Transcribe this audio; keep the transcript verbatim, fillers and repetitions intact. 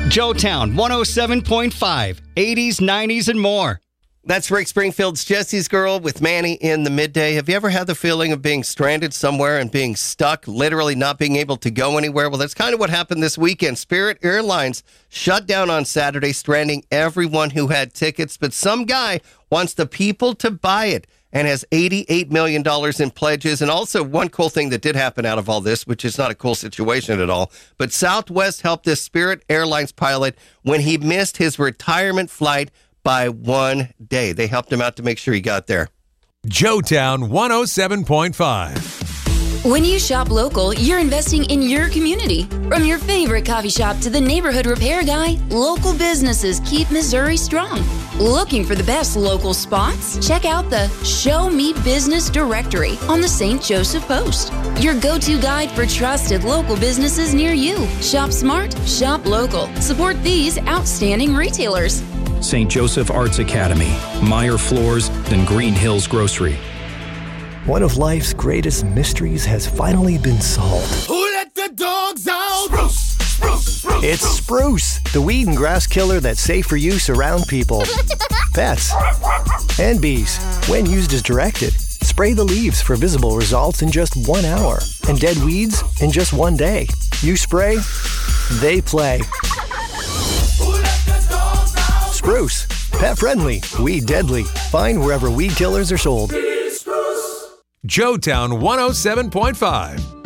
Joetown one oh seven point five, eighties, nineties, and more. That's Rick Springfield's Jesse's Girl with Manny in the midday. Have you ever had the feeling of being stranded somewhere and being stuck, literally not being able to go anywhere? Well, that's kind of what happened this weekend. Spirit Airlines shut down on Saturday, stranding everyone who had tickets. But some guy wants the people to buy it and has eighty-eight million dollars in pledges. And also one cool thing that did happen out of all this, which is not a cool situation at all, but Southwest helped this Spirit Airlines pilot when he missed his retirement flight by one day. They helped him out to make sure he got there. Joetown one oh seven point five. When you shop local, you're investing in your community. From your favorite coffee shop to the neighborhood repair guy, local businesses keep Missouri strong. Looking for the best local spots? Check out the Show Me Business directory on the Saint Joseph Post. Your go-to guide for trusted local businesses near you. Shop smart, shop local. Support these outstanding retailers. Saint Joseph Arts Academy, Meyer Floors, and Green Hills Grocery. One of life's greatest mysteries has finally been solved. Who let the dogs out? Spruce, spruce, spruce, it's Spruce, the weed and grass killer that's safe for use around people, pets, and bees. When used as directed, spray the leaves for visible results in just one hour and dead weeds in just one day. You spray, they play. Spruce, pet friendly, weed deadly. Find wherever weed killers are sold. Joetown one oh seven point five.